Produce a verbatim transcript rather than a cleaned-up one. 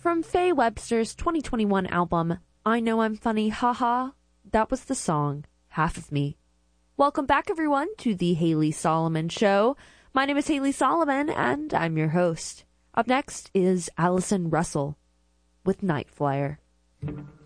From Faye Webster's twenty twenty-one album, I Know I'm Funny, Haha, that was the song, Half of Me. Welcome back, everyone, to the Haley Solomon Show. My name is Haley Solomon, and I'm your host. Up next is Allison Russell with Night Flyer.